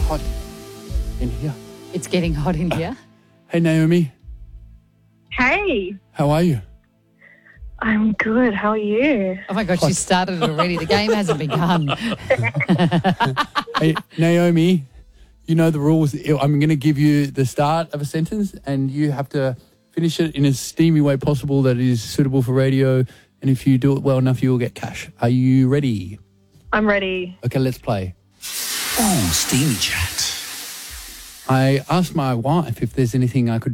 hot in here. It's getting hot in here. Hey, Naomi. Hey, How are you? I'm good. How are you? Oh, my God, she started it already. The game hasn't begun. Hey, Naomi, you know the rules. I'm going to give you the start of a sentence and you have to finish it in a steamy way possible that is suitable for radio. And if you do it well enough, you will get cash. Are you ready? I'm ready. Okay, let's play. Oh, Steamy Chat. I asked my wife if there's anything I could